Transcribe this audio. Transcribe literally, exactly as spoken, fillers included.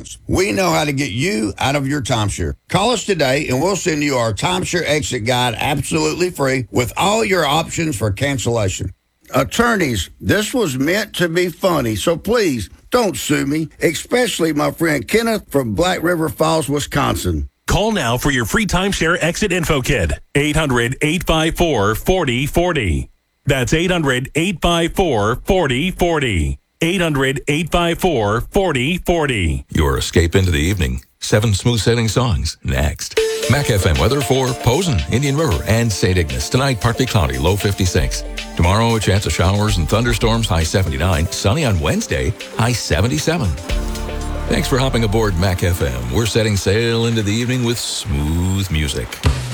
insurance. We know how to get you out of your timeshare. Call us today and we'll send you our timeshare exit guide absolutely free with all your options for cancellation. Attorneys, this was meant to be funny, so please don't sue me, especially my friend Kenneth from Black River Falls, Wisconsin. Call now for your free timeshare exit info kit. eight hundred, eight five four, four oh four oh. That's eight hundred, eight five four, four oh four oh. eight hundred, eight five four, four oh four oh. Your escape into the evening. Seven smooth sailing songs next. Mac F M weather for Posen, Indian River, and Saint Ignace. Tonight, partly cloudy, low fifty-six. Tomorrow, a chance of showers and thunderstorms, high seventy-nine. Sunny on Wednesday, high seventy-seven. Thanks for hopping aboard Mac F M. We're setting sail into the evening with smooth music.